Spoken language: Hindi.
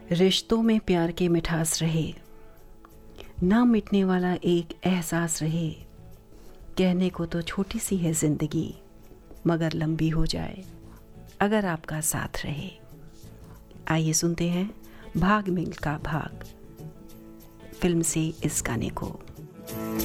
रिश्तों में प्यार की मिठास रहे, ना मिटने वाला एक एहसास रहे। कहने को तो छोटी सी है ज़िंदगी, मगर लंबी हो जाए अगर आपका साथ रहे। आइए सुनते हैं भाग मिल्खा भाग फिल्म से इस गाने को।